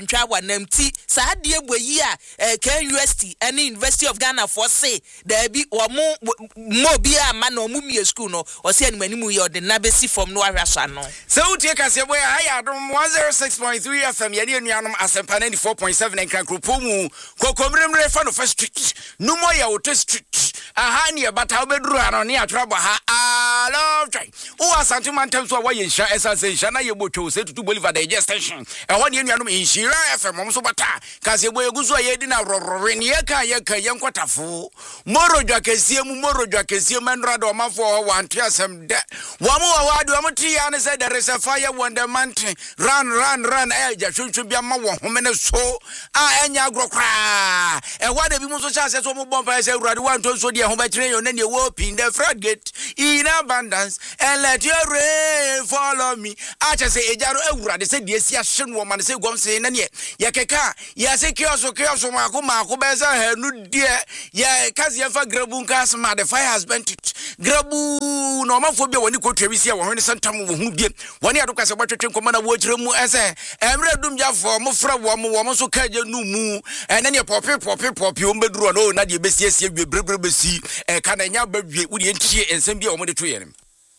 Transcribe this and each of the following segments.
ntwa wanamti saa de eboyi a KUST and University of Ghana for say there be omo bi ama na omo mie school no o say animanimu ye de na besi from no ahwasa no so utie kase boy ayadom 106.3 FM ye nuanom asempa 94.7 nkran kropomu kokomremre fa no first street numo ya woto street aha ne bata obeduru ano ne atwrabo ha love train o asante mantem so wa ye hya esase hya na ye botwo se tutu Bolivar the station e ho ne nuanom inshira FM mo so bata kase boy eguso ye di na rorore ne ye ka ye nkwatafo morodwa kesie mu enrado omafo wantu asem de wamu wawadu amuti ya ne say there is a fire when the mountain run eja chunchu bia ma wo homene so enya agrokra e wade bi mu so chase so mo bompa say urade wantu so de ho ba kire yo ne ne wo pin the frigate in abundance and let your rain follow me acha say ejaro urade say de sia hye no man say gom say ne ne ye keka ya say kioso mako be say hanu de ye kaze fa grabu nkas ma the fire has been grabu no mafo bia woni ko twabisi ya wo ne santam wo hu bie woni adoka se botwetwe nkoma na wo kire mu ese emre dum jafo mo fra wo so kaje nu mu ene ne popi o mbeduru no na de besiesie dwebre besi ka na nya badwe wo de ntie ensem bia wo mo de to ye ne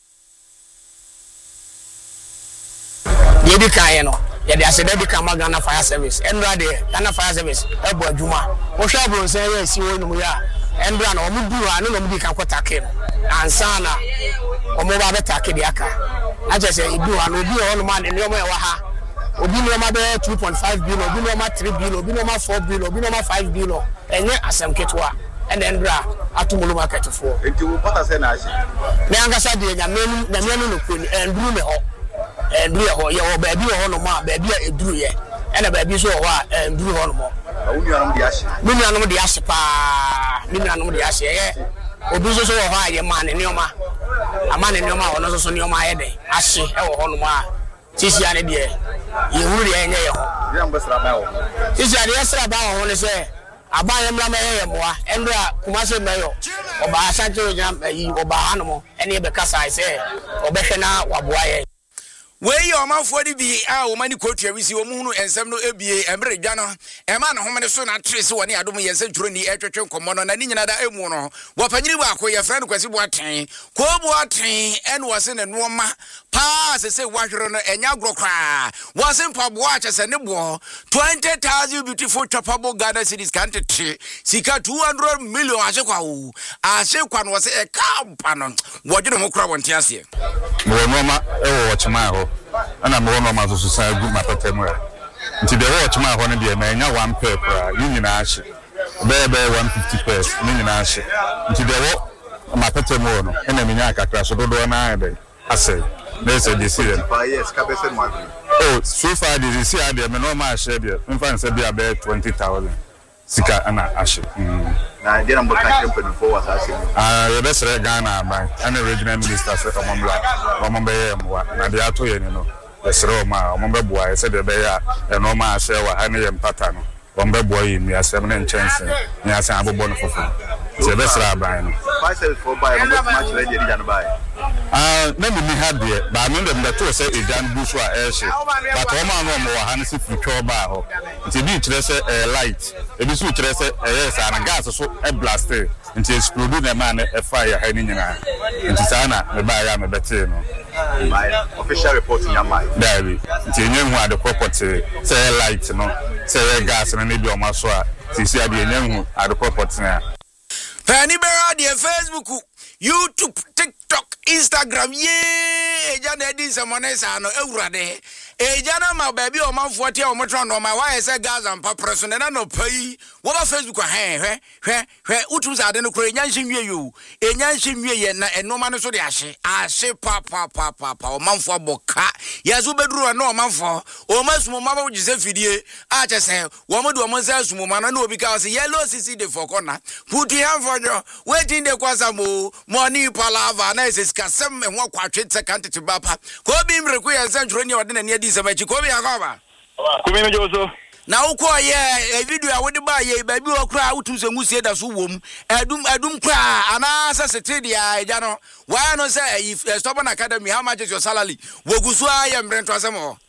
Yedi kaye no ye de ase de ka Ghana Fire Service enra de Ghana Fire Service ebo adwuma wo hwa bro se ye si wo num ya enra na omu duru anu na omu di kan kwotake no ansana omu ba betake de aka na je se idu anu obi ho no ma ne omu e wa ha obi no ma be 2.5 billion obi no ma 3 billion obi no ma 4 billion obi no ma 5 billion enye asem ketwa and enra atumulu market for enti wo pata se na ashi me angasa de nya menu no koni enduru me ho enduru ho ye ho ba bi ho no ma ba bi eduru ye ena ba bi so ho a enduru ho no mo unuanom de ashi unuanom de ashi pa unuanom de ashi ye obi so ho a ye ma ne neoma ama ne neoma ho so neoma ye de ashi e ho no ma tisi ane de ye huru de enye ye ho ya mbesra ba ho tisi ane yesra ba ho ne se aban yemla me ye moa endra kumase meyo oba asancho nya yi oba hanomo ene be kasa se obehwe na waboa ye we your man for the be our money coach we see omu ensem no ebie emre dwa no e ma na homene so na trace woni adom ye se dwuro ni etwetwe komono na ni nyina da emu no wo panyiri ba ko ye friend kwasi boaten ko boaten en wo se ne no ma pa se wahwero no enya grokra wo se mpaboa che se ne bo 20,000 beautiful chopable Ghana cities kan tete sika 200 million ashekwa no se e kampa no wo dwene ho kra wonte ase mo no ma e wo chima ho ana mo no ma so sa gu mapatem ra nti de wo chima ho ne de na enya 1 pair pra ni nyina ahye be 150 pairs ni nyina ahye nti de wo mapatem ho no ena menya akakra so dodo na ade ase there's a decision yes kabese mo oh so far the decision de me no ma ahye de mfa nse bia be 20,000 sika ana ahye na de na mboka company for was asking you best Ghana ban and regional minister say omombe ye mwa na de ato ye ni no esere ma omombe boa say de be ya e no ma ase wa ha ne ye mpata no ombe boa yi mi asem ne nchense ni ase abobo no fofo say best ban no why say for buy no much ready region buy na mi ha de ba mi dem da to say ejan bu so a ehye but o ma no mo wa ha ne se futwo ba ho nti bi kire say light e bi so kire say yes and gas so e blast nti explode na man e fire ha ni nyina nti sana me ba ya me bete no my official report in your mind there nti enye hu ade property say light no say gas na bi o ma so a ti si ade enye hu ade property na Penny Bera de Facebook YouTube TikTok Instagram ye jana edi samonesa no ewurade ejana ma baby o manfo tie o motro no ma why say gas and papa so na no pai wo ba Facebook hwe utum za de no kro enyanhwe yo enyanhwe ye na enoma no so de ahye papa o manfo boka yezu beduru na o manfo o masumo ma ba wuje fidie a chese wo mo do mo say asumo ma na obi ka say yellow cc de for corner put your hand for you waiting the kwasa mo money palava na is kasem ho kwatwe second to bapa ko bi mreku ye centro ni ode na ne adi samachi ko bi akaba ko mi mejo so na uko ye video a wode ba ye ba bi okra utu se ngusie da so wom adum kra ana sasete dia eja no why no say if Stubborn Academy how much is your salary wogusu aye mrento asemo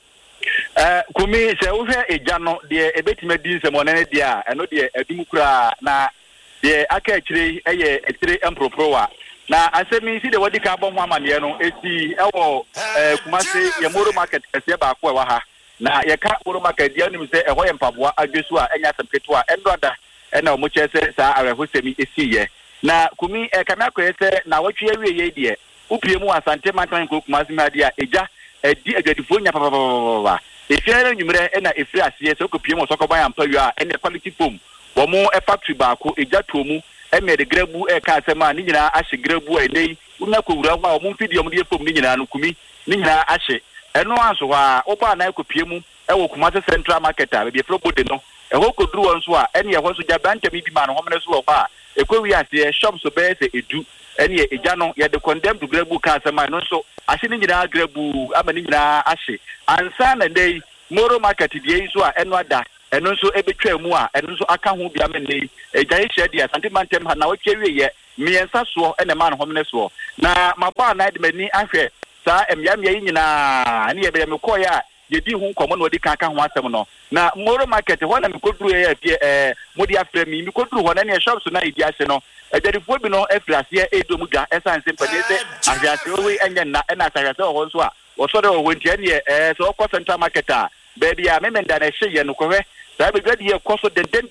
Kumi se wo hwe ejano de ebetime din se monene dia eno de adumukura na de aka akire eye etire emproprowa na asemi si de wodi ka bom amane no esi ewo Kumasi Yemoro market ese ba ko wa ha na ye ka Moro market dia nim se eho ye mpaboa adwesu a enya semketo a endoda ena omo chese sa arehosemi esi ye na Kumi kana ko ese na watwe awie ye de upie mu asante mantan ko Kumasi ma dia eja edi adwadifo nya papa efiara nyumre ena efiri ase se okopie mo sokoban ampa wi a ene quality foam wo mo factory ba ko eja to mu eme de grabu ka asema ni nyina ahye grabu a nei una ko wura ho a mo mfidi om de foam ni nyina no Kumi ni nyina ahye eno anso ha oba na ekopie mu ewo Kumasi Central Market a be flobode no eho koduru won so a ene ye ho so jabanta mi bi ma no homne so wo ba ekowi ase shop so be se edu ene eja no ye de condemn to grabu ka asema no so ahye ni nyina grabu ama ni nyina ahye ansa na dey Moro market die so a eno ada eno so ebetwa mu a eno so aka ho bia menei ejaye hye dia santimantem ha na wotwe ye miensa so ene ma no homne so na maba na de mani ahwe sa emyam ye nyina ne ye be me koya ye di hu nkomo na odi kan ho asem no na Moro market ho na me koduru ye pie modi afre mi koduru ho na ne shop so na idi ase no ejadifo bi no afrase edomu ga esanse mpanese ahwiase owe enye na ena ahwiase ho so a osore o wontia ne so ko Central Market a baby a memenda na hye no kohwe sa be gadi ye koso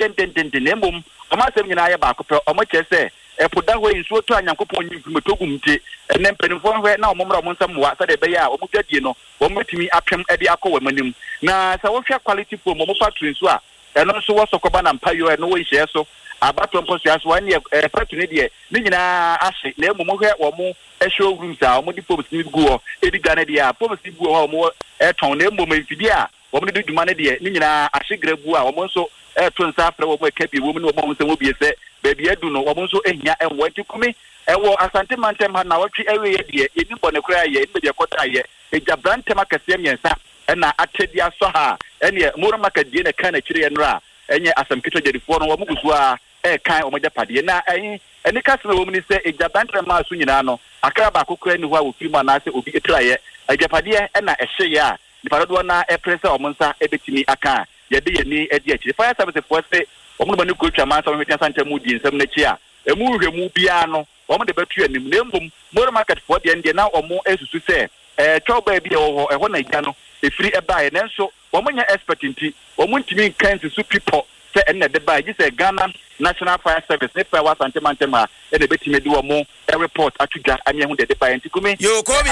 den embom amasem nyina ye ba ko pe o mo chese epoda ho insuo to anyankopon nyimfimetogu mte ene mpanimfo hwe na omomra mo nsam wa sa de be ya o mo gadi no o metimi apem ede akọ wamanim na sa wo hwe quality foam mo factory nso a eno nso wo sokoba na mpayo eno wo hye so abato mposo aso wan ye factory de ni nyina ahye na emo mo hwe wo mo showroom sa o mo di foam si gu o edi gane de a foam si gu o mo ton na emo mfidi a wo mo de dwuma ne de ni nyina ahye grabu a wo mo nso to nsa afre wo mo kabi wo mo ne wo mo nso wo biese baby edu no wo mo nso ehia enwo ti Kumi ewo asante mantem ha na watwe awe ye de eni bone kura ye eni de kota ye eja brantem akase miensa na atedi aso ha ene Moro market die ne kan akire enra enye asamkito jedifo no wo mo gusu a kan o mo japade na eni kaseme wo mo ni se eja brantem ma so nyina no akra ba kokura ni ho a wo firma na se obi etraye ajapade na ehye ya nipadodo na pressure o mo nsa ebetimi aka ye de ye ni edi akire fire service for say o mo bani ko twa ma so metia sante mu di nsem na chi a emu hwemu bia no o mo de betu anim na mbom Moro market for de ndie na o mo esusu se choba bia wo ho na igya no efiri eba ye nenso o mo nya expert nti o mo ntimi kan su people se enne de ba ji se Ghana National Fire Service ne fa wa santema ene betime di wo mo report atuga anye hu de ba nti Kumi yo Kobi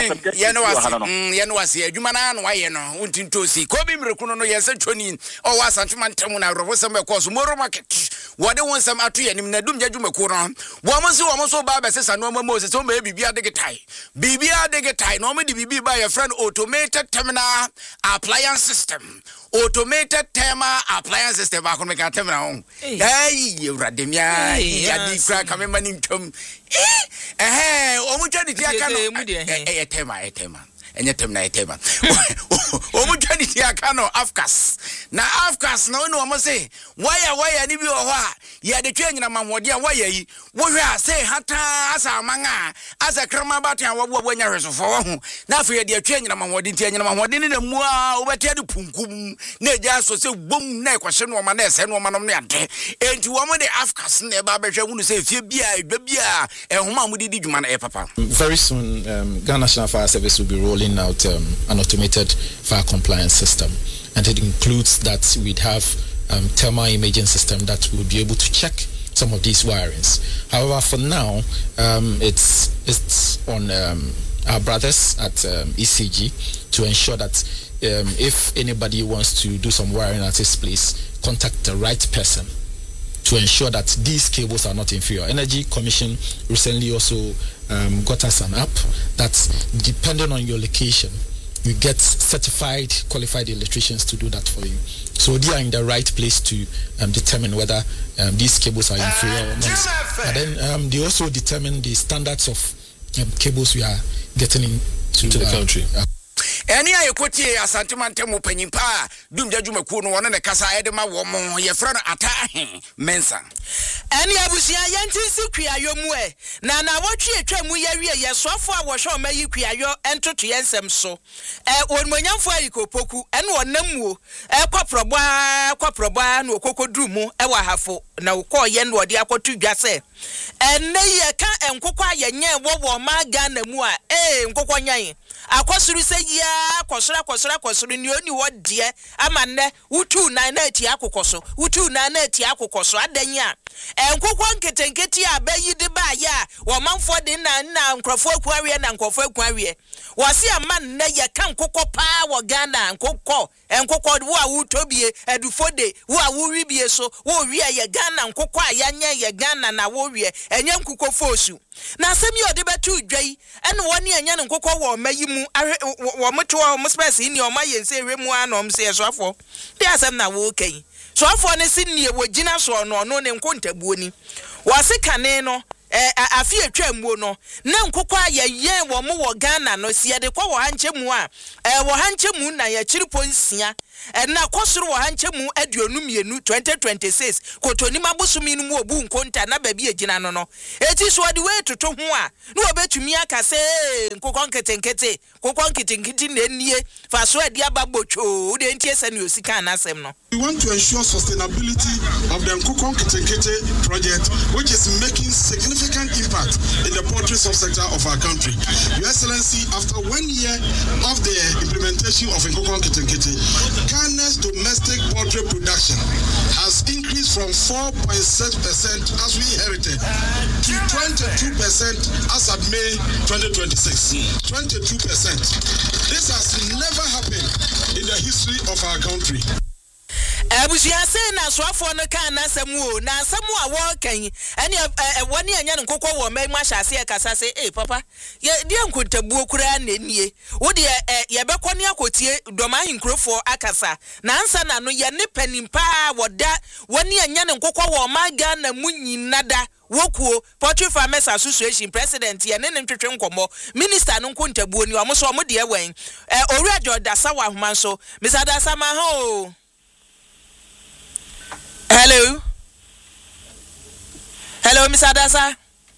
ye no wase adwuma na no waye no untinto si Kobi mrekuno no ye se twoni o wa santema ntemu na rofo sem be koso Moro market wode won sem atu ye nim na dum jadwuma ko no wo mo so ba be sesa no ma Moses so ma bibia digitai no mo di bibi ba your friend automated terminal appliance system ba ko me ka terminal on Rademia ya di kra kamema ni ntwam omutwa di aka no tema enye temna etema omutwa di aka no afkas na ono omo se waya ni bi wo ho a ya de twa nyina mahode a waya yi wo hwe a se hata asa manga asa krama batan wo nya hwesofo wo ho na afa ya de twa nyina mahode ntia nyina mahode ni na mu a wo betia de punkum na eja so se bom na ekwahye no ma na ese no ma no ne ade enti wo mo de afkas na e ba behwe hunu se fie bia ehoma mu di dwuma na papa. Very soon Ghana National Fire Service will be rolling out an automated fire compliance system, and it includes that we'd have thermal imaging system that will be able to check some of these wirings. However, for now, it's on our brothers at ECG to ensure that if anybody wants to do some wiring at this place, contact the right person to ensure that these cables are not inferior. Energy Commission recently also got us an app that, depending on your location, you get certified, qualified electricians to do that for you. So they are in the right place to determine whether these cables are inferior or not. And then they also determine the standards of cables we are getting into the country. Eni aye kotie asantemante mo panyimpa dumja dwumakuo no wona ne kasa edema wo mo ye fra no atahe mensa. Eni abusia yentisi kuayo mu na wotwe atwa mu yawie yesofo a wo hwe omayi kuayo entoto yensem so onmonyamfo ayikopoku ene wonamuo kwaproba na okokoduru mu wa hafo na ukoye no ode akoto dwase enne ye ka enkokwa yenye wo ma Ghana mu a nkokwo nyan akosuru se ya kosura ni oni wodie amanne wutu na ati akokoso adanya enkokwo nketenketi abayi de ba ya wo manfo de na nkrofo akuawe na nkofo akuawe wase aman na ye kan kokko pa wo Ghana nkokko wo a wutobie adufode wo a wuribie so wo wie ye Ghana nkokko ayanye ye Ghana na wo wie enye nkokko fosu na asemi ode betu dwai ene woni anya nkokko wo mayi mu wo moto wo space ni o maye nse remu anom se esofo de asem na wo kai so afọ ne sinnie wo gina so no ne nkontabuo ni wase kane no afi atwamuo no na nkokọ ayeye wo mo wo Ghana no siede kwa wo hanchemu a wo hanchemu na ya chiripo nsia na kosoro wo hanchemu aduonu mienu 2026 kotoni mabosumi no mu obu nkonta na ba bi agina no eti so de we toto ho a na obetumi aka se nkokọ nketenkete na nie fa so ade ababotwo de ntie se ne osika na asem no. We want to ensure sustainability of the Nkokon Kitenkete project, which is making significant impact in the poultry subsector of our country. Your Excellency, after 1 year of the implementation of Nkokon Kitenkete, Ghana's domestic poultry production has increased from 4.6% as we inherited to 22% as of May 2026. 22%. This has never happened in the history of our country. Abusia say na soafo no kan na samu na samu a wo kan ene woni anya nkokọ wo mai mahase e kasa say papa ye de nkontabuo kura na nie wo de ye bekọ ne akotie doma hinkrofo akasa na ansa na no ye ne panimpa woda woni anya nkokọ wo ma Ghana mu nyinada wokuo Poultry Farmers Association president ye ne ntwetwe nkomo minister no nkontabuo ni omo so omo de wen Owura Jodasa wa homa so Mr. Dasa ma ho. Hello, Mr. Dasa.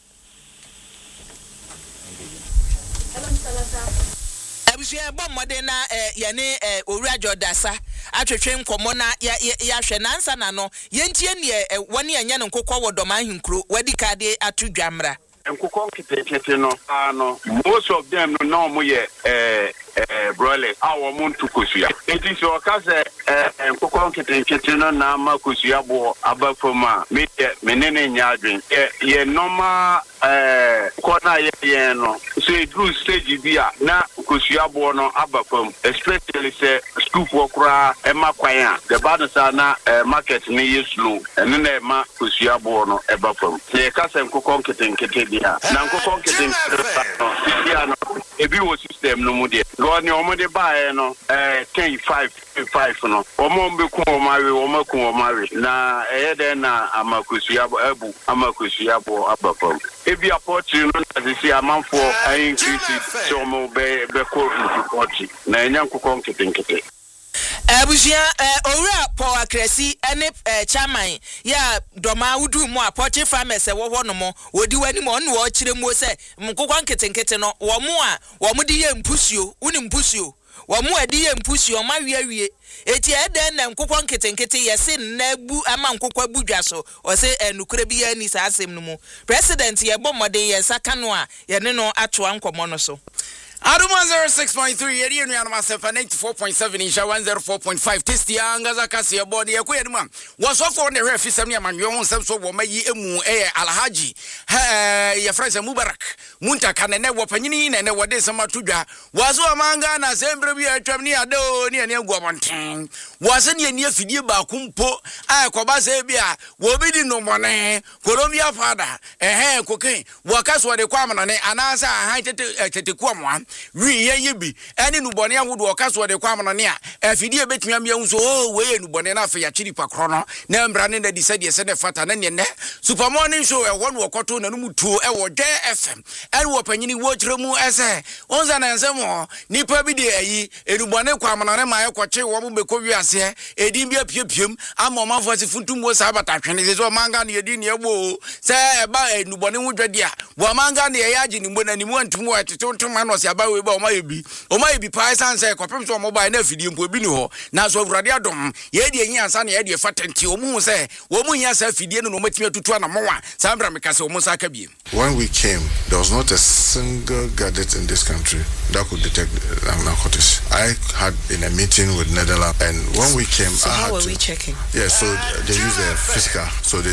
Hello, Mr. Dasa. Abusia bom modena yene Owura Jodasa atwetwe nkomo na ya hwe nansa na no yentie ne woni anya ne nkokọ wodoma hinkro wadi kade atudwamra Nkokọ Kitenkete no most of them no mo ye broilers our muntu kosua it is your case Nkokọ Kitenkete no na ma kosua bo abafoma me menene nyadwen ye normal kona ye no so it do stage bia na kosua bo no abafom especially say school for kra e makwan the bad na market ni ye slow ene na ma kosua bo no ebafom ye case Nkokọ Kitenkete bia na Nkokọ Kitenkete bia no ebi wo system no mu de go ni omo de bae no 10-5 no omo mbeku omo mawe na ede na amakusua ebu amakusua bo abafom ebi apoti no na si amanfo increase so mo be ko report na enya Nkokọ Kitenkete Abusia Owura Paul Akresi ene chairman ya doma wudu mu Poultry Farmers wo no mo wodi wani mo no wo kire mu se Nkokọ Kitenkete no wo mo de ye mpusuo uni mpusuo wo mo adi ye mpusuo ma wie eti eden na Nkokọ Kitenkete yesi na bu ama nkokọ budwa so o se enukure bi ya ni sa asem no mu president ye bom modern ye saka no a ye ne no atoa nkomo no so Aduma 06.3 yeri enu anama 94.7 insha 104.5 testi angaza kasi ya body ya kuyeduma wasofo ne hwe fisam ne amanwe ho nsem so wo mayi emu Alhaji ya Fransa Mubarak muntaka ne wo panyini ne wode sama tudwa wazo amanga na sembre bi atwam ni ado ni ane agu amonten wase ne ani afidie ba kumpo akoba se bia wo bi di no mone Colombia fada koke wakaso de kwa amana ne anasa ha tete kwa mwa wi ye bi ene nubone ahodo okaso de kwam no ne a afidie betumi am yahu so we nubone na afa ya chiri pakro no na mbra ne da di se de se ne fata na ne super morning show e won wo koto na no mutuo e wo de FM ene wo panyini wo kire mu ese onza na nsemo nipa bi de ayi enubone kwam no ne ma ye koche wo be ko wi ase edin bi apiepiem ama ma fo se funtum wo sa bata twene se so manga ne edin ne ebo se e ba enubone hu dwade a wo manga ne ye agi ni mbo na ni mu antum wo tetontom ma no se aba we ba o ma yebi pa sanse kopem so mobile na afidie mpo bi ni ho na so awurade adom ye de yin ansa na ye de fatenti o mu se wo mu yin sa afidie no matimi atutu na mowa sa mbra meka se o mu sa ka bi. When we came, there was not a single gadget in this country that could detect narcotics. I had in a meeting with Netherlands, and when we came, so how were we checking? Yeah, so they use their physical,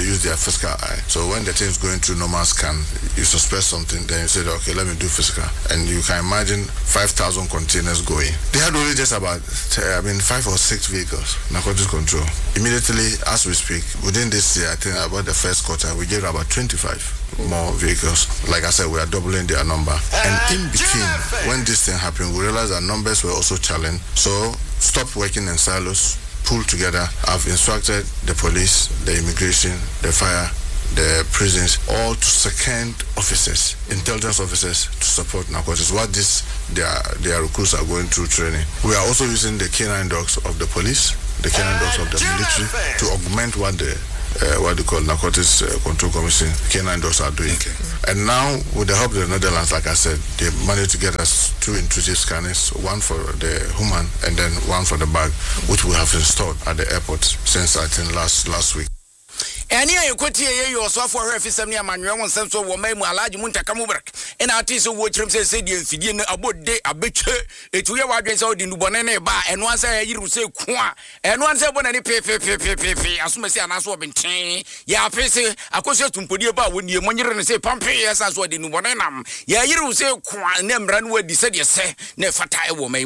eye. So when the thing is going through normal scan, you suspect something, then you say, okay, let me do physical, and you can imagine 5,000 containers going. They had only just about 5 or 6 vehicles, narcotics control. Immediately, as we speak, within this year, I think about the first quarter, we gave about 25 more vehicles. Like I said, we are doubling their number. And in between, when this thing happened, we realized that numbers were also challenged. So stop working in silos, pull together. I've instructed the police, the immigration, the fire, the prisons, all to second officers, intelligence officers, to support narcotics. What their recruits are going through training. We are also using the canine dogs of the police, the canine dogs of the military, to augment what they call Narcotics Control Commission canine dogs are doing. Okay. And now, with the help of the Netherlands, like I said, they managed to get us 2 intrusive scanners, one for the human and then one for the bag, which we have installed at the airport since I think last week. Any equity you so for her fisem near manual one sense of woman alaji muntaka mubrak and artists who watch him say the about day a bit it we are dress out in Bonene bar and once I you say kwa and once I want any pay as soon as I answer been chain ya face a question to put about when you money and say pump yes as what in Bonenam ya you say kwa name run where decide you say ne fata woman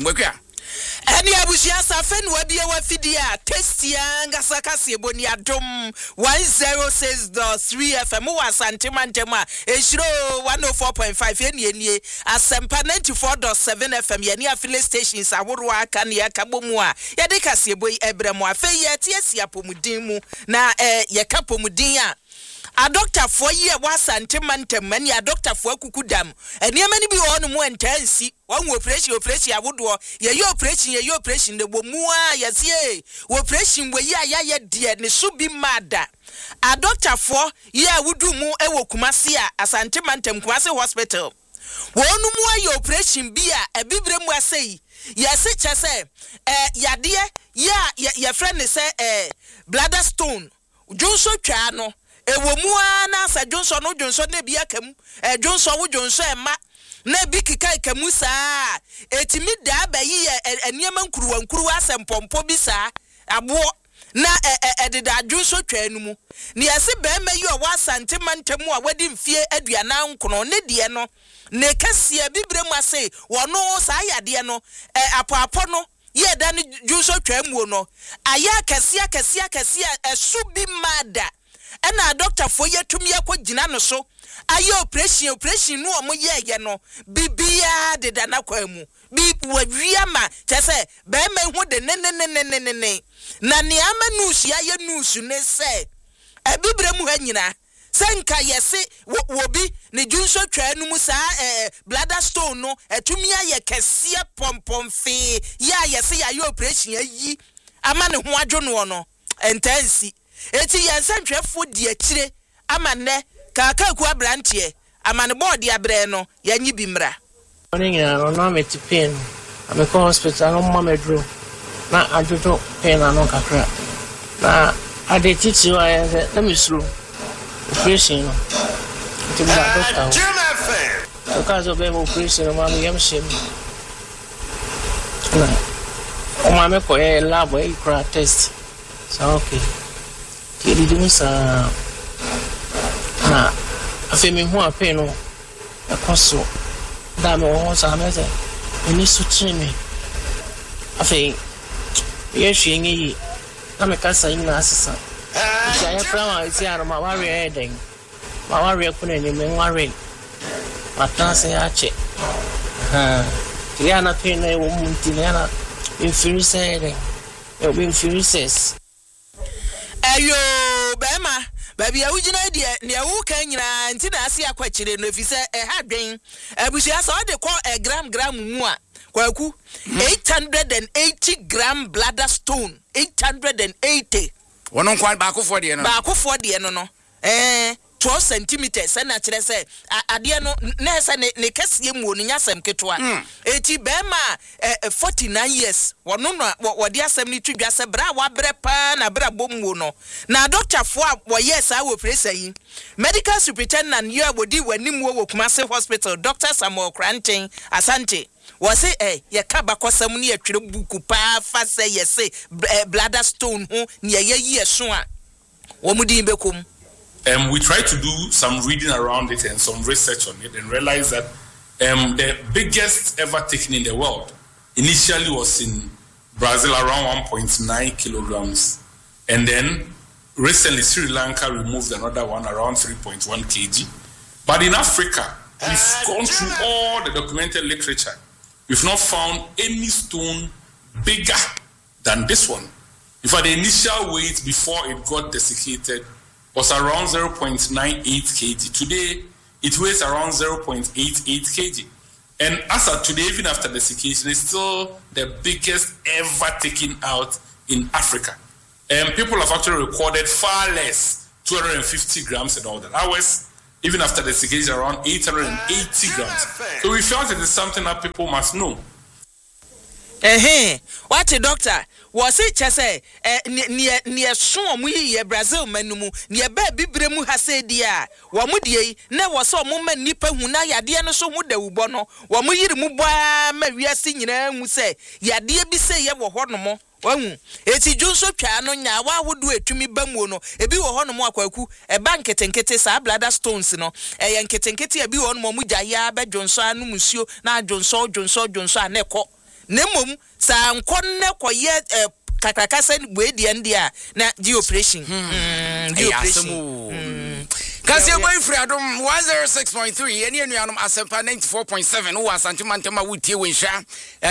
Any abushia safen wabia wafidia testia ngasakasi eboni adom 106.3 FM wa santimantema eshiro 104.5 enie asempa 94.7 FM yeni affiliate stations aworo aka ne akabomu a yede kase eboi ebremu afa ye tiesia pomudimu na ye kapomudin a doctor for year was antimantem many a doctor for kukudam and ye many be on more intense one operation I would do ye operation the womua yes ye operation where ya dear ne should be mad a doctor for ye would do more ewo kumasia as antimantem Kumasi hospital one more your operation beer a bibrem was say yes it say ya dear ya friend say bladder stone Johnson Chano Ewomua na sa Johnson no Johnson ne bia kam Johnson wo Johnson ema na bi kika kamu saa etimi da ba yi eniema nkuruwa asempompo bi saa abo na ededa Johnson twanu mu ne yase be ma yi o wasante mantamu a wadi mfie aduana nkono ne de no ne kase bibrem ase wono saa yade no apoapo no ye da ne Johnson twamu no aya kase esu bi mada ena doctor for ye tumi akogina no so aye operation no omo ye no bibia de da na kwamu bi wawia ma chese be ma hu de ne na ne ama news ya ye news ne se ebibrem ha nyina senka yese wobi ne junso twanu mu sa bladder stone no etumi aye kese pompomfe ya yese ya ye operation ayi ama ne ho adwo no entansi eti yansantwefo di akire amane kaka ku abrantie amane board ya bre no yanyi bimra oninga no na metipin ame ko hospital no mama dro na ajojo pen no kakra na ade titi wa ya let me slow operation no ti ba doctor because of them operation no mama yam shim na o mama ko e lab e kra test so okay Kiri dunsa na afemi ho ape no ekoso da me won sa meze eni sutrimi afei ye hwenyi na me kasa ina asesa ya ya prama isi ano ma ware eden ma ware kuna ni me ware matanse ya che Rihanna Pena, Tiana, influencer, influences. Ayo, Bema, baby, I would idea near who can you until I see a question if you say a hard drain. We shall saw the call a gram more. Kwaku 880 gram bladder stone 880 One quite back for the end. Back for the end, 12 centimeters and actually say adiano nessa ne kasiye mu ni nyasem ketwa eti bema 49 years wono what dia asem ni twidwa se bra wa bre pa na bra bomu no na doctor fo a yes I will press yi medical superintendent you abodi wanim wo Kumasi Hospital Dr. Samuel Kranting Asante was say ye ka bakosam ni atwere buku pa fa say yes bladder stone ho ne ye so a wo mudi bekom. We tried to do some reading around it and some research on it and realized that the biggest ever taken in the world initially was in Brazil around 1.9 kilograms. And then recently Sri Lanka removed another one around 3.1 kg. But in Africa, we've gone through all the documented literature. We've not found any stone bigger than this one. In fact, the initial weight before it got desiccated was around 0.98 kg. Today, it weighs around 0.88 kg. And as of today, even after desiccation, it's still the biggest ever taken out in Africa. And people have actually recorded far less, 250 grams and all that. Ours, even after desiccation, around 880 grams. So we felt it is something that people must know. What a doctor was it say near so mu Brazil manumu near baby bremu ha say dia wa mu die na wo so mo ma nipa hu na yade no so mu da ubo no wa mu yiri mu ba ma wiase nyina hu say yade bi say ye wo ho no mo wahu eti junso twa no nya wa wodo atumi bamu no ebi wo ho no mo akwaku e bank ketenkete sa bladder stones no e ye ketenkete ebi wo no mo mu jaya ba junso anu musuo na junso aneko nemom sa nkonne koye kakakasa we die ndia na di operation Kasi boy freedom 106.3 eni enuanom asempa 94.7 wo asante mantema wutie wensha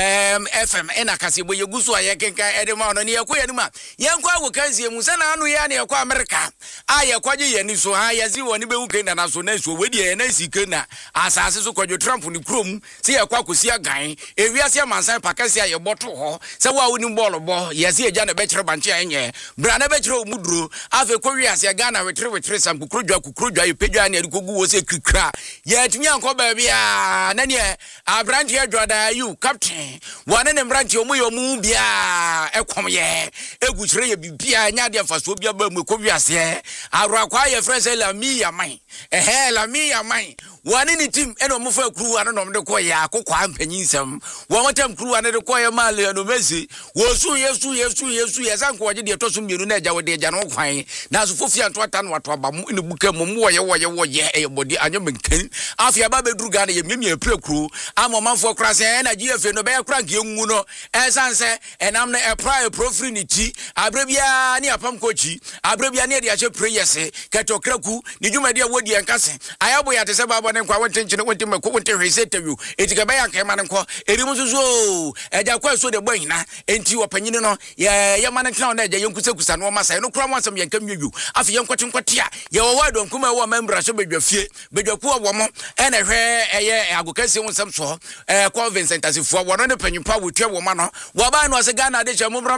FM ena kasi boy yegusu aye kenka edema no ne yakoye nima yenkwa wokanzie mu sana anu ya ne yakwa America aye kwaje ye ni so ha yazi woni be Uganda na so na so we die na sike na asase so kwadwo Trump ni krom se yakwa kosi agan ewiase amansan pakasi aye boto ho se wa woni ball bo yazi eja na be kire banche enye bra na be kire omuduro afa kwowiase Ghana wetre sam kukrodwa krodwa yepedwa ne adikogu wo se krikra ye tumi anko ba bia na ne abrante adwada you captain wane ne mbrante omu bia ekom ye eguchire ye bibia nya de faso bia ba mu kowiase arwa kwa ye friend la mi ya man la mi ya man wane ni team eno mu fa kru ane no mde ko ya akokwa ampanyinsam wo motam kru ane de ko ye male no mezi wo su yesu sanko waje de toso mienu na eja wo de eja no kwan na so fofia nto ata no wato abamu ne buka mu woye e body anyo menkan afia ba beduru ga na ye miemie prekru amomanfo kra se na GF no be kra nke enwu no esanse enam na e profri ni ti abrabia ni apam kochi abrabia ne de ache prayers ketokraku ni dwuma de wodi enkase ayabo ya te se baba ne nkwa wontenchene wontemako wonte hwese tawu etika ba ya nkema ne nkwa erimu suzo eja kwa so de boyina enti wopanyine no ye ma ne tena na eja yenkusekusa no masa no kra mo asem yenkam yewu afia yenkwotenkwote ye wo wado nkuma wo membra so bedwafie bedwaku wo mo ene hwe eye agokase wonsam so Vincent asifo wo no ne panyimpa wotwe wo ma no wo ba no se Ghana de che mombra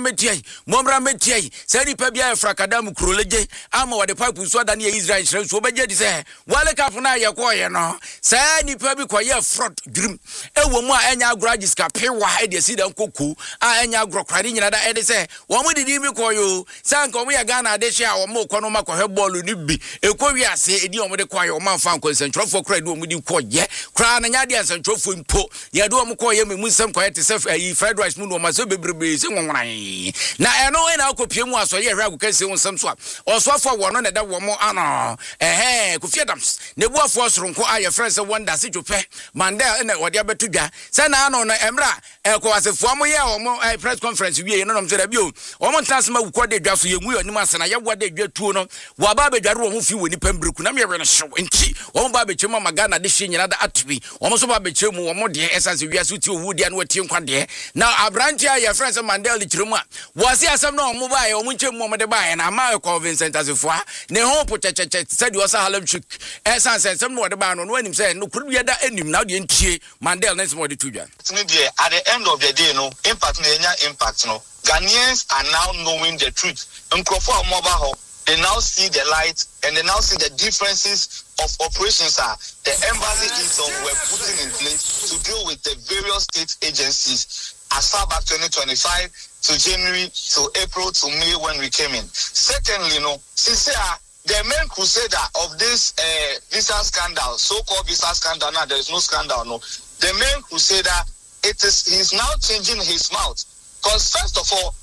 metiai se ni pa bia efrakadam kuroleje ama wo de pipe so da ne Israel chire so beje di se wale kap na ye ko ye no se ni pa bi ko ye fraud dream ewo mu a enya grudges ka pewa e de sida nkoku a enya agrokrade nyina da e de se wo mu didi bi ko yo sanka wo ya Ghana de che a wo mo ko no makọ ball ni bi ekowi ase edi o mo de ko ye o man fan concentrate kra de o mo di ko ye kra na nya de concentrate mpo ye de o mo ko ye me musam ko ye te se fried rice mu no ma so bebrebe se nwonwan na eno e na akopie mu aso ye hwa agokase wonsam so a osofo wo no na da wo mo ano Kofi Adams ne bu afo soronko aye friends wonder se jope Mandela na wode abetudwa se na ano no emra ko asefo mo ye o mo press conference wie no no se da bi o mo transma wukọ de dwa so ye mu yo nim asena ye wo de dwa tuo no wa ba bedware wo mo fi woni pam breku na me no show enti wo ba be chema magana de hye nyina da atbi wo so ba be chemu wo de essence wiase ti owu de na watie nkwa de na abranche ya friends Mandela chiremu a wo se asem na wo ba ye wo chemu mo de ba ye na ma convince asefo a ne ho pochecheche said wo sa halabchik essence asem no de ba no anim say no kuru da anim na de ntie Mandela na some de tudwa at the end of the day no impact no Ghanaians are now knowing the truth. They now see the light and they now see the differences of operations the embassy were putting in place to deal with the various state agencies as far back 2025 to January to April to May when we came in. Secondly, since the main crusader of this visa scandal, so-called visa scandal, now there is no scandal, the main crusader, he's now changing his mouth. Because first of all,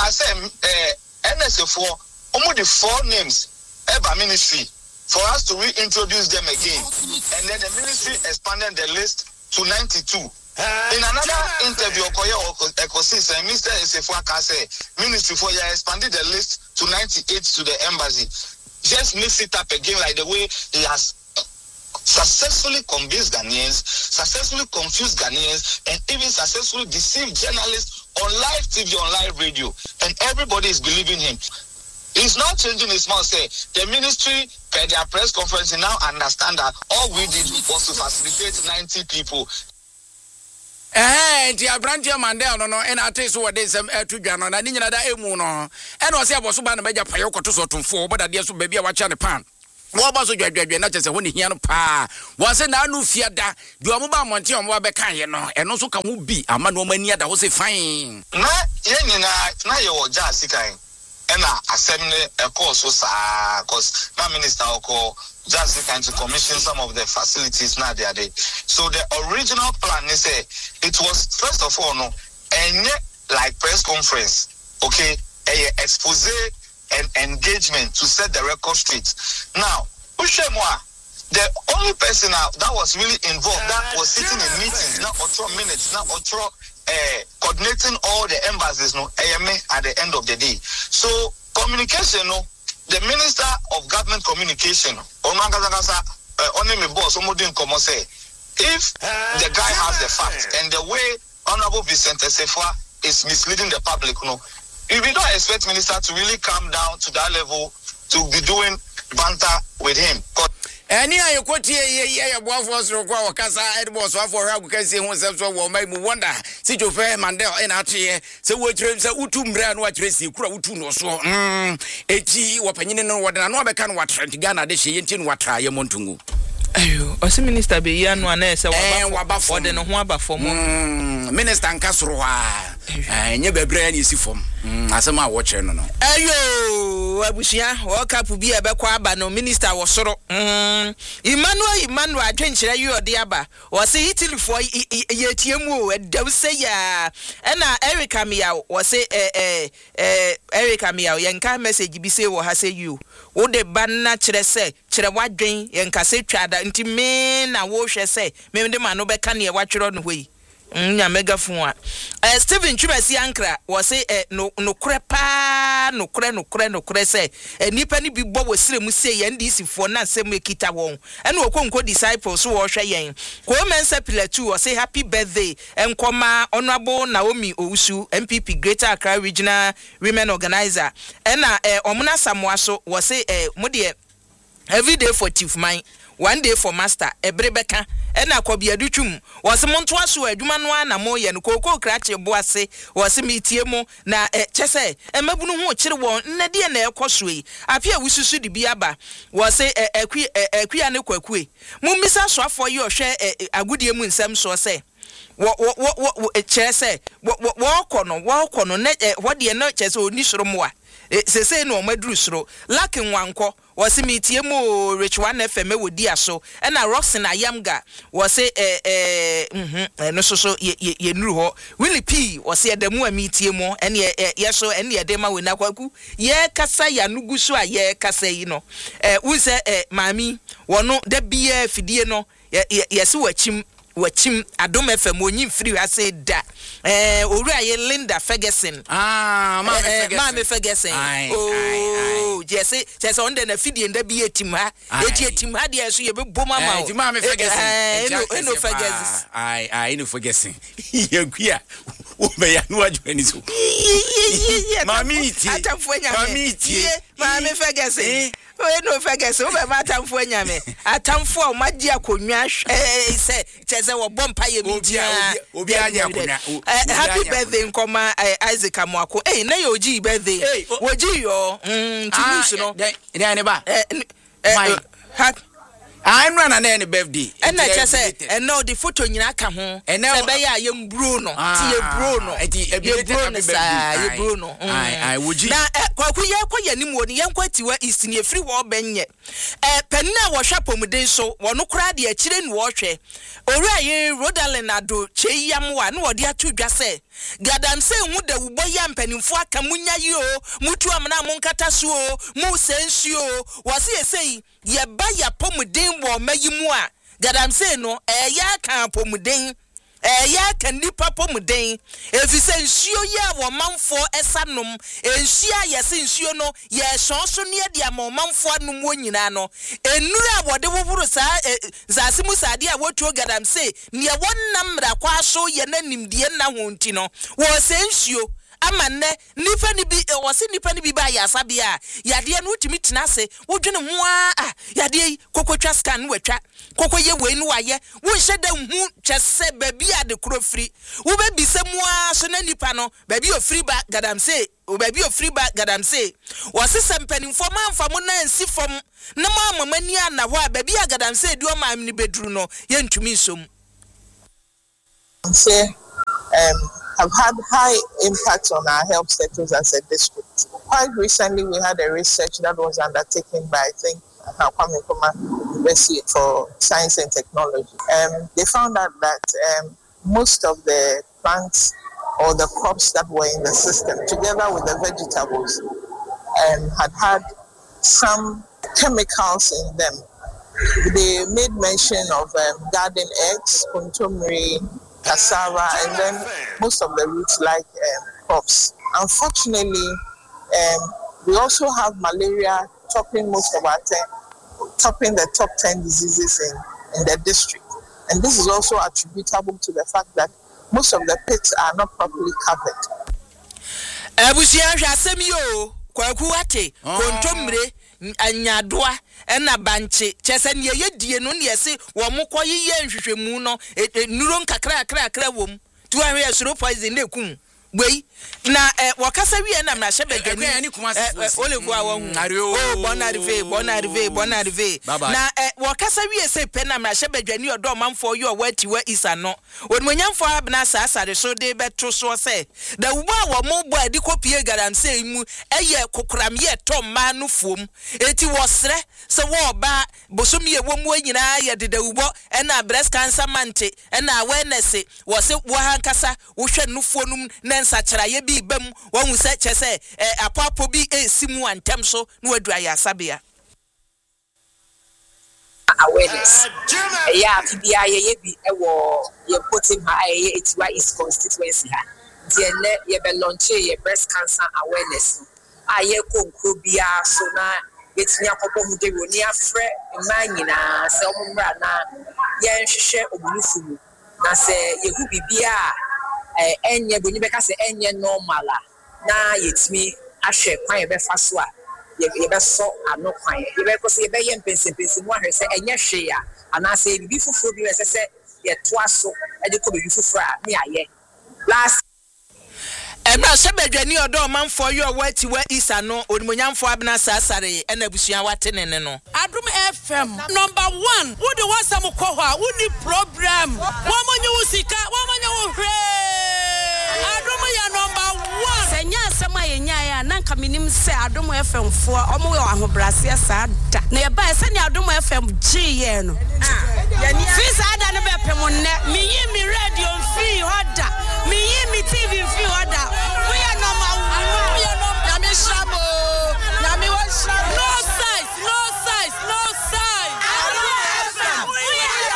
NSA4, only the 4 names ever ministry for us to reintroduce them again. And then the ministry expanded the list to 92. In another interview, Mr. Esefo ministry for expanded the list to 98 to the embassy. Just mix it up again like the way he has successfully convinced Ghanaians, successfully confused Ghanaians, and even successfully deceived journalists on live TV, on live radio, and everybody is believing him. He's now changing his mouth. Say the ministry, per their press conference, now understand that all we did was to facilitate 90 people. And Brantia Mandela no, and I tell you what they say to Ghana, and in another emu no, and was here was Subana Major Payoko to sort of 4, but I dear so baby watch on the pan. What was your not just when he hear no pa was a now fear that you are mobile Monty on Wabeka, and also can be a man woman near that was a fine. No, now you're just kind. And assembly, of course, was because my minister call just kind to commission some of the facilities now they are there. So the original plan is it was first of all and like press conference, okay, a expose and engagement to set the record straight. Now, the only person that was really involved, that was sitting in meetings, now or minutes, now or coordinating all the embassies, AMA at the end of the day. So communication, the Minister of Government Communication, only me boss, if the guy has the facts and the way Honorable Vicente Sefwa is misleading the public, we don't expect minister to really come down to that level to be doing banter with him. Any I quote here, one was required Casa Edwards for her because he was also make me wonder. See your fair Mandela and Archie, so we train the Utumbra and what Tracy Crowtuno so. Eti, opinion on what another can watch Ghana, this Yin what try Montungu. Ayo, o minister be yan one say waba for the no waba for minister Nkasroa enye bebre na isi fom asema watch no ayo abusia o kapu bi ebekwa aba no minister wo soro Emmanuel adwenkyere yi ode aba wo se Italy for yetiemu o dew say ya na Eric Amia wo se Eric Amia yenka message bi say wo ha say you wo de banna kire say kire wadwen yenka say twada nti me na wo hwe say me de ma no beka ne watwero no hoyi nya megaphone a Stephen Chubasi Ankra was say no krepa no kre say nipa ni bi bo wosire mu say ye ndisi fo na asem ekita won ene okonko disciples wo hwe yen ko mensa pillar 2 was say happy birthday enkoma honorable Naomi Owusu MPP Greater Accra Regional Women Organizer ena omuna Samoaso was say mo de every day for chief mine, one day for master ebrebeka ena kwabiadu twum wose monto aso adwuma no ana mo ye no koko krache boase wose mitiemu na chese emabunu ho kire won nnade na ekoso yi afia wususu de biaba wose akua ne kwakue mummisa so afọ yi ohwe agudie mu nsem so se wo chese wo kono na wode no chese oni soro mo a sese no maduru soro lakin wanko wose mitiemu Rich One FM wodi aso na Roxin Ayamga wose no so ye nuru ho Willie P wose adamu amitiemu ene yeso ene edema we na kwaku ye kasa ya nugu so a ye kasa yi no unse mami wono da bia fidie no yesi wachim Adom FM onyi free ase da owura ye Linda Ferguson Mama Ferguson yes chese on the na fidie nda bi etim ha etim ha de so ye be bom ama o ma me fegese eno fegese eno fegese ye gua wo be ya no adwani so mami ti mami fegese eno fegese wo be matamfo anyame atamfo a maji akonwa se chese wo bompa ye mi dia obi anya akonwa happy birthday nkoma Isaac Amoako na ye oji birthday woji yo tinusu no ne ba I'm running any birthday. And I just said, and no, the photo in Aka home, and now I am Bruno, Bruno, Bruno. I would now, quite young quite is in a free war ben yet. Penna was sharp on the so, one no crowd the children watch it. Ora Rodaland do, Che Yam1, what dear two just say. Gadam say, would the boy yam penny for Camunya yo, Mutuamana Moncata suo, Mo sensio, was he say, ye buy a pomudin. Mayimwa Gadam say no ya kan pomuden ya kan nipa pomuden efise nsuo ya wo manfo esanom enhia yese nsuo no ye sonso ne de amanfo anom wonyina no enuru abode woburu za simu sade a wotuo Gadam say ne wonnam ra kwa so ye nanimdie na honti no wo se nsuo amane nipa ni bi wose nipa ni bi ba ya sabia yade no utimi tena se wodwene ho a yade kokotwa scan watwa kokoye we nu waye wo nhede hu twese baby ade krofri wo be bisemu a so na nipa no baby ofri ba Gadam say o baby ofri ba Gadam say wose sempanimfo manfa mo na nsi fom na mamani ana ho a baby Gadam say do ma amni bedru no ye ntumi nsom say have had high impact on our health sectors as a district. Quite recently, we had a research that was undertaken by, I think, Kwame Nkrumah University for Science and Technology. They found out that most of the plants or the crops that were in the system, together with the vegetables, had some chemicals in them. They made mention of garden eggs, kontomire, cassava, and then most of the roots like crops. Unfortunately, we also have malaria topping the top 10 diseases in the district. And this is also attributable to the fact that most of the pits are not properly covered. Anyadoa ena banche chese ne ye die no ne yese wo mokoye ye nhwehwemu no nuro nkakra wom tu ahwe asuro poison na kum wei na wakasa wie na na hye badwani olegu awu bonarive na wakasa wie se pe na hye badwani odo manfo yo wati wa isano onmonyamfo abna saasare so de beto so se da wo a wo mo bo adi kopie Gadam say mu eye kokoram ye tomma no fuom eti wosre se wo ba bosom ye wo mu anyina ye de dawubo na breast cancer mante na awareness wo se wo hankasa wo hwe no fuonum na nsachara ye bi bam wo hu se chese apapo bi esimu antem so no adua ya sabia awareness yeah tibia ye bi ewo ye putting my etiwa East constituency ha die ye be launch ye breast cancer awareness aye konkro bia so na yetinya popo hu de woni afre manyina se omumra na ye nhwehwe obunufumu na se yehu bibia enye boni beka se enye normal na yetimi ahwe kwan ye be fa so a ye be so ano kwan ye be ko se ye be ye mpensempensi mu ahwe se enye hwe ya ana se bibi fufuro bi we se ye to aso e de ko bibi fufuro a me aye last Ebra sebedwani odo manfo yo wati wa isano onimonyamfo abna sasare na busua watenene no Adum FM number 1 wo de wasam kɔ hɔ a woni program wo monye wo sika wo monye wo hwe Adum ya number 1 senya asema yenya ya nanka minim se Adum FM fo omo we ahobrase sa da na ye ba se ne Adum FM giye no fi sa da ne be pem ne mi yi mi radio free hoda mi yi mi TV free hoda we are number 1 we are number na me shabo na me wa shabo no size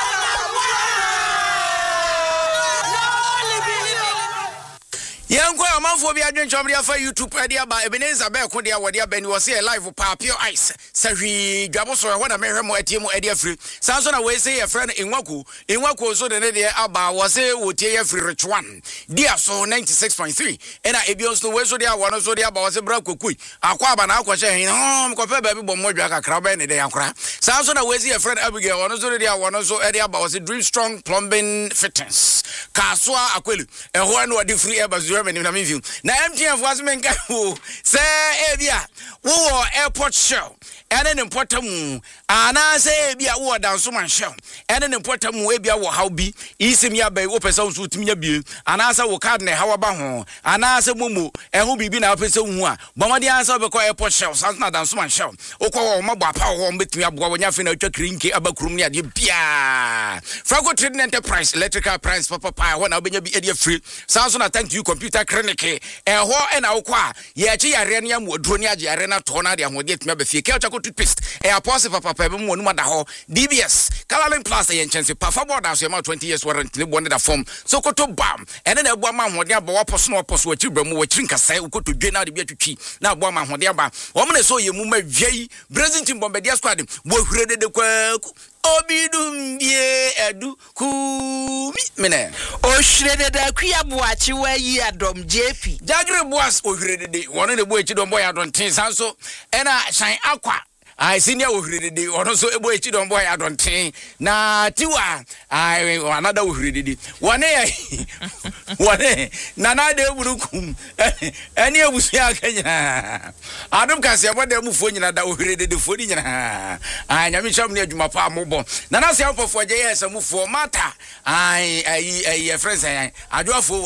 Yango amanfo bi adwen chomri afa YouTube ade aba Ebenezer be ko de awode aba ni wo se live pa pure ice sahwi dwabo so ho na mehwe mo atie mu ade afiri sanso na we se ye frɛ no enwaku so de ne de aba wo se wo tie ye free rich one dia so 96.3 ena ebions no we so de awo no so de aba wo se bra kokui akwa aba na akwahye hin ko pe ba bi bɔ modwa kakra ba ne de yakora sanso na we se ye frɛ no Abigail wo no so de awo no so ade aba wo se Dream Strong Plumbing Fittings kaswa akwelu eho no de free eba zo me na me na MTN was men ka wo say ebia wo airport show ene ne potamu ana say ebia wo danso man show ene ne potamu ebia wo how bi isim ya bai wo pesa so timi ya bi ana say wo card ne hawa ba ho ana say momo eho bibi na pesa hu a bomade ansa be ko airport show sans na danso man show okwo wo mabo apa ho mbetimi aboa wonya fe na atwa krinke abakurum ne ade bia Frago Trading Enterprise electrical price papa ho na obenya bi ade free sans na thank you computer clinic eho ena wo kwa ye chi yare ne am oduro ne age yare na to na de ahode atimi abafie ke ochako toothpaste pose papa pa be mo nu mada ho DBS Coloring Plus ye nchense pafa board as ye ma 20 years warranty ne bonde da form so koto bam ene na abu ama ahode aba wo poso na poso wachi bramu wachi nkasa ukoto dwe na de bi atwitwi na abu ama ahode aba wo mne so ye mu ma dwei Brazil team Bombardier squad wo hwere de kwaku obidum bie edu ku mene o hwere de akua boachi wa yi adom JP Jagre boas o hwere de wono ne bo echi dom boy adon tin sanso ena shan akwa I senior uhrididi ono so ebo echi don boy adonten na tiwa I another uhrididi one nana de burukum eni ebusu akanya adum kase abode mu fo nyina da uhrididi fo ni nyina anyame cham ne adwuma pa mobo nana se amfofo je yes amufo mata ai friends ai adwafo